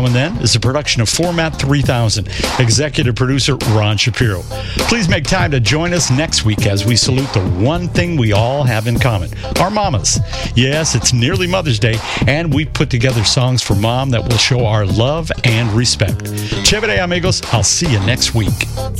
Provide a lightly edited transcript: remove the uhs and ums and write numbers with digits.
And Then is a production of Format 3000. Executive producer Ron Shapiro. Please make time to join us next week as we salute the one thing we all have in common, our mamas. Yes, it's nearly Mother's Day, and we put together songs for Mom that will show our love and respect. Chévere, amigos. I'll see you next week.